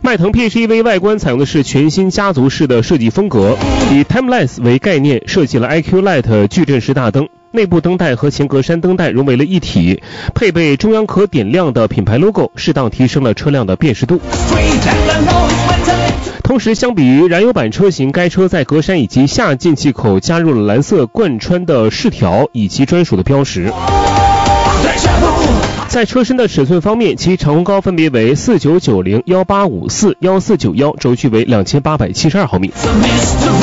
迈腾 PHEV 外观采用的是全新家族式的设计风格，以 Timeless 为概念设计了 IQ Light 矩阵式大灯，内部灯带和前格栅灯带融为了一体，配备中央可点亮的品牌 logo， 适当提升了车辆的辨识度。同时，相比于燃油版车型，该车在格栅以及下进气口加入了蓝色贯穿的饰条以及专属的标识。在车身的尺寸方面，其长宽高分别为4990、1854、1491，轴距为2872毫米。